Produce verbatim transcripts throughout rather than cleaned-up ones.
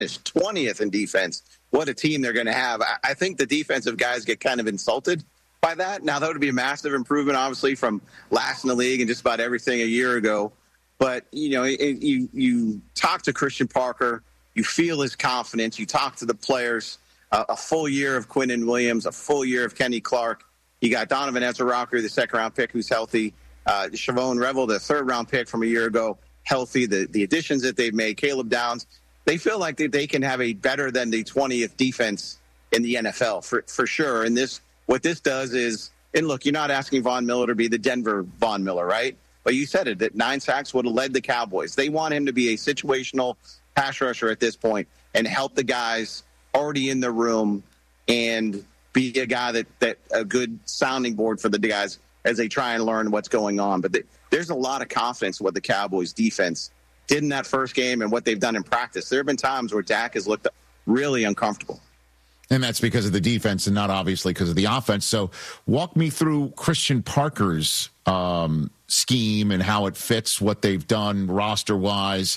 finished twentieth in defense. What a team they're going to have. I, I think the defensive guys get kind of insulted by that. Now, that would be a massive improvement, obviously, from last in the league and just about everything a year ago. But, you know, it, you you talk to Christian Parker, you feel his confidence, you talk to the players, uh, a full year of Quinnen Williams, a full year of Kenny Clark. You got Donovan Ezra-Rocker, the second-round pick, who's healthy. Uh, Shavon Revel, the third-round pick from a year ago, healthy. The, the additions that they've made, Caleb Downs, they feel like they, they can have a better than the twentieth defense in the N F L, for, for sure. And this what this does is, and look, you're not asking Von Miller to be the Denver Von Miller, right? But you said it, that nine sacks would have led the Cowboys. They want him to be a situational pass rusher at this point and help the guys already in the room and be a guy that, that a good sounding board for the guys as they try and learn what's going on. But they, there's a lot of confidence in what the Cowboys defense did in that first game and what they've done in practice. There have been times where Dak has looked really uncomfortable. And that's because of the defense and not obviously because of the offense. So walk me through Christian Parker's um, scheme and how it fits what they've done roster-wise,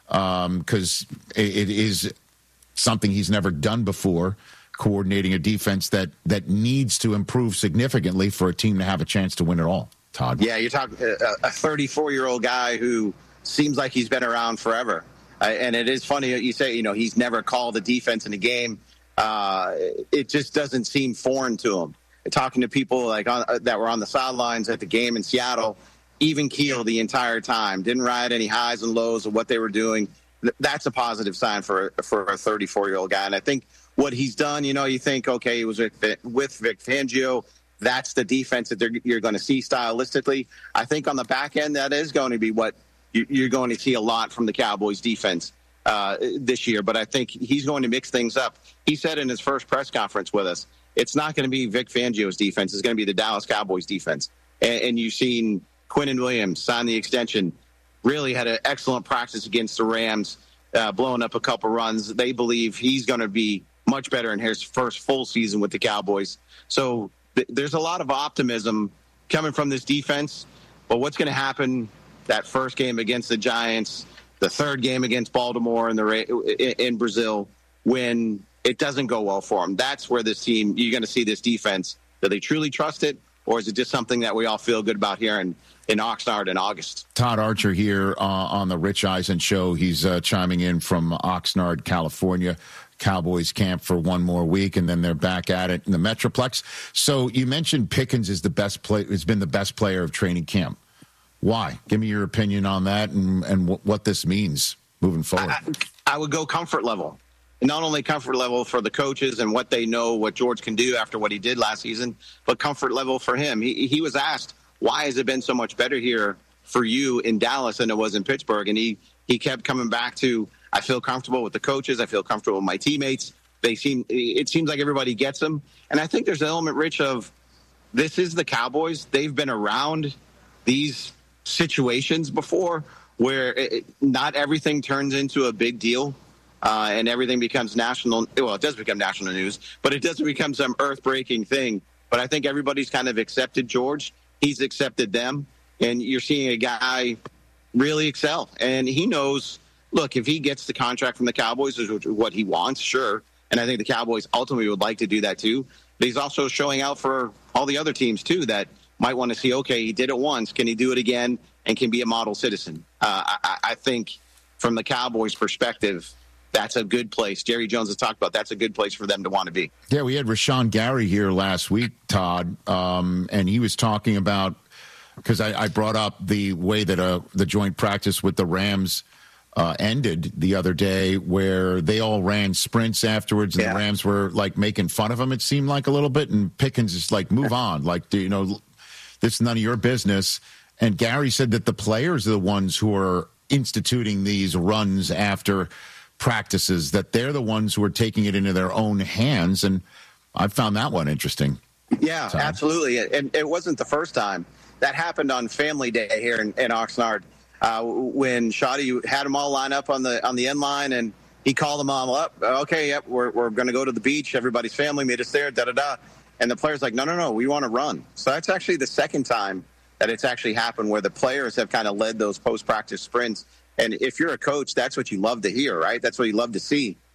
because um, it, it is something he's never done before, coordinating a defense that, that needs to improve significantly for a team to have a chance to win it all. Todd? Yeah, you're talking a thirty-four-year-old guy who seems like he's been around forever. Uh, and it is funny that you say, you know, he's never called a defense in a game. Uh, it just doesn't seem foreign to him. Talking to people like on, uh, that were on the sidelines at the game in Seattle, even keel the entire time, didn't ride any highs and lows of what they were doing. Th- that's a positive sign for for a thirty-four-year-old guy. And I think what he's done, you know, you think, okay, he was with, with Vic Fangio. That's the defense that they're, you're going to see stylistically. I think on the back end, that is going to be what you, you're going to see a lot from the Cowboys defense uh, this year. But I think he's going to mix things up. He said in his first press conference with us, it's not going to be Vic Fangio's defense. It's going to be the Dallas Cowboys defense. And, and you've seen Quinnen Williams sign the extension, really had an excellent practice against the Rams, uh, blowing up a couple runs. They believe he's going to be much better in his first full season with the Cowboys. So th- there's a lot of optimism coming from this defense. But what's going to happen that first game against the Giants, the third game against Baltimore and the in Brazil, when it doesn't go well for them? That's where this team, you're going to see this defense. Do they truly trust it, or is it just something that we all feel good about here in, in Oxnard in August? Todd Archer here uh, on the Rich Eisen Show. He's uh, chiming in from Oxnard, California. Cowboys camp for one more week, and then they're back at it in the Metroplex. So you mentioned Pickens is the best play, has been the best player of training camp. Why? Give me your opinion on that and, and w- what this means moving forward. I, I would go comfort level. Not only comfort level for the coaches and what they know, what George can do after what he did last season, but comfort level for him. He, he was asked, why has it been so much better here for you in Dallas than it was in Pittsburgh? And he, he kept coming back to, I feel comfortable with the coaches. I feel comfortable with my teammates. They seem, it seems like everybody gets them. And I think there's an element, Rich, of this is the Cowboys. They've been around these situations before where it, not everything turns into a big deal. Uh, and everything becomes national. Well, it does become national news, but it doesn't become some earth-breaking thing. But I think everybody's kind of accepted George. He's accepted them. And you're seeing a guy really excel. And he knows, look, if he gets the contract from the Cowboys, which is what he wants, sure. And I think the Cowboys ultimately would like to do that too. But he's also showing out for all the other teams too that might want to see, okay, he did it once. Can he do it again? And can be a model citizen? Uh, I, I think from the Cowboys' perspective, that's a good place. Jerry Jones has talked about that's a good place for them to want to be. Yeah, we had Rashawn Gary here last week, Todd, um, and he was talking about, because I, I brought up the way that uh, the joint practice with the Rams uh, ended the other day, where they all ran sprints afterwards, and yeah. the Rams were like making fun of him, it seemed like a little bit, and Pickens is like, move on. Like, you know, this is none of your business. And Gary said that the players are the ones who are instituting these runs after practices, that they're the ones who are taking it into their own hands. And I found that one interesting. Yeah, Tom. Absolutely. And it wasn't the first time. That happened on Family Day here in, in Oxnard uh, when Shoddy had them all line up on the on the end line, and he called them all up. Okay, yep, we're we're going to go to the beach. Everybody's family meet us there, da-da-da. And the player's like, no, no, no, we want to run. So that's actually the second time that it's actually happened where the players have kind of led those post-practice sprints. And if you're a coach, that's what you love to hear, right? That's what you love to see.